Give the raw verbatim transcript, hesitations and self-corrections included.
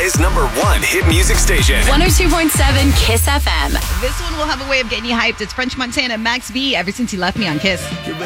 L A's number one hit music station. one oh two point seven Kiss F M. This one will have a way of getting you hyped. It's French Montana, Max B, Ever Since You Left Me on Kiss.